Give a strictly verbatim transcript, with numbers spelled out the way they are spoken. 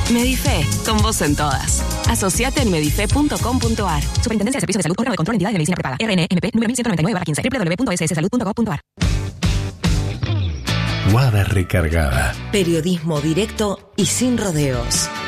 Medife, con vos en todas. Asociate en medife punto com punto ar. Superintendencia de Servicios de Salud, órgano de control de entidades de medicina prepaga. R N M P número mil ciento noventa y nueve barra quince. doble u doble u doble u punto s s salud punto gov punto ar. Guada Recargada. Periodismo directo y sin rodeos.